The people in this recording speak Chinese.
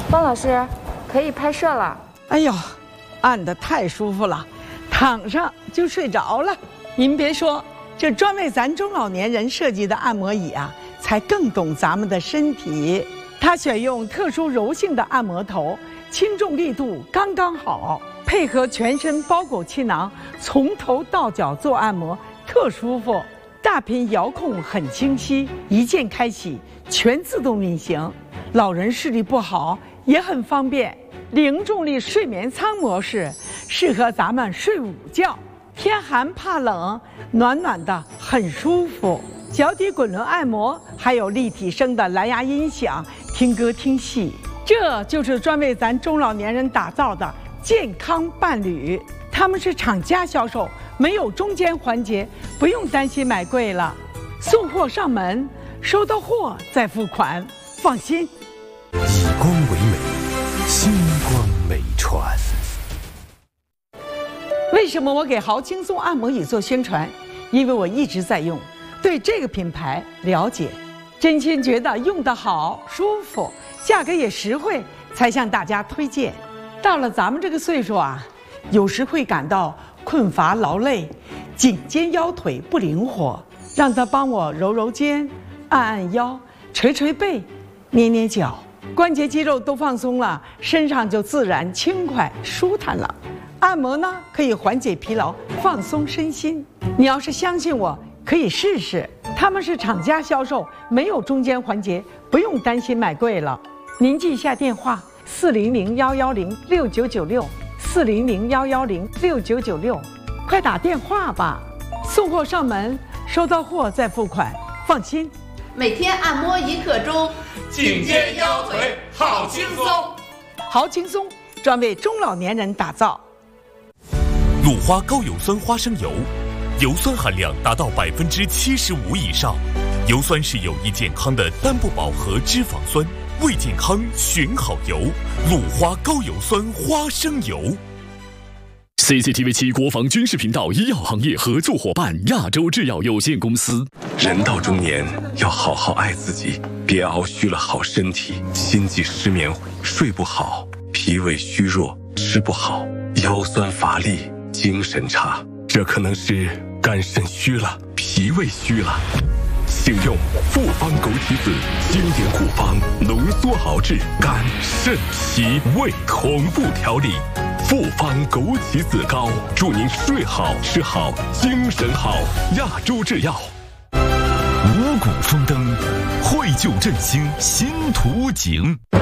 方老师，可以拍摄了。 哎呦，按得太舒服了，躺上就睡着了。您别说，这专为咱中老年人设计的按摩椅啊，才更懂咱们的身体。它选用特殊柔性的按摩头，轻重力度刚刚好，配合全身包裹气囊，从头到脚做按摩，特舒服。大屏遥控很清晰，一键开启，全自动运行。老人视力不好也很方便。零重力睡眠舱模式适合咱们睡午觉，天寒怕冷，暖暖的很舒服。脚底滚轮按摩，还有立体声的蓝牙音响，听歌听戏。这就是专为咱中老年人打造的健康伴侣。他们是厂家销售，没有中间环节，不用担心买贵了。送货上门，收到货再付款，放心。 以光为美，星光美传。 为什么我给豪轻松按摩椅做宣传？因为我一直在用，对这个品牌了解，真心觉得用得好、舒服，价格也实惠，才向大家推荐。到了咱们这个岁数啊，有时会感到困乏劳累，颈肩腰腿不灵活，让他帮我揉揉肩，按按腰，捶捶背，捏捏脚，关节肌肉都放松了，身上就自然轻快舒坦了。按摩呢，可以缓解疲劳，放松身心。你要是相信我，可以试试。他们是厂家销售，没有中间环节，不用担心买贵了。您记一下电话：400-110-6996，400-110-6996，快打电话吧。送货上门，收到货再付款，放心。 每天按摩1刻钟， 颈肩腰腿好轻松。 好轻松，专为中老年人打造。 鲁花高油酸花生油，油酸含量达到75%以上，油酸是有益健康的单不饱和脂肪酸，为健康选好油。鲁花高油酸花生油。 CCTV 7国防军事频道医药行业合作伙伴亚洲制药有限公司。 人到中年要好好爱自己，别熬虚了好身体，心悸失眠，睡不好，脾胃虚弱，吃不好，腰酸乏力，精神差，这可能是肝肾虚了，脾胃虚了。请用复方枸杞子经典护方浓缩熬制肝肾脾胃同步调理。复方枸杞子膏，祝您睡好吃好精神好。亚洲制药。 五谷丰登，绘就振兴新图景。